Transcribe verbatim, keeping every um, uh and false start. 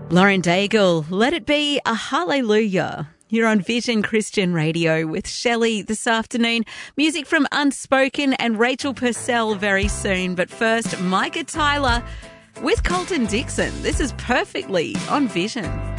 Lauren Daigle, Let It Be a Hallelujah. You're on Vision Christian Radio with Shelley this afternoon. Music from Unspoken and Rachel Purcell very soon. But first, Micah Tyler with Colton Dixon. This is Perfectly on Vision.